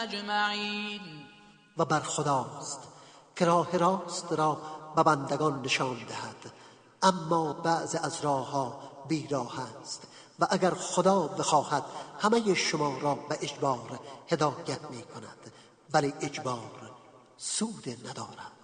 أجمعين. و بر خداست که راه راست را به بندگان نشان دهد، اما بعض از راهها بیراه است و اگر خدا بخواهد همه شما را به اجبار هدایت می کند، ولی اجبار سود ندارد.